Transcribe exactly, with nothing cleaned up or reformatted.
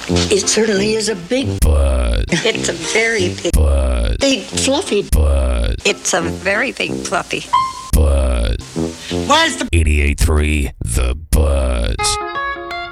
It certainly is a big Buzz. It's a very big Buzz. Big fluffy Buzz. It's a very big fluffy Buzz. Why is the eighty-eight point three The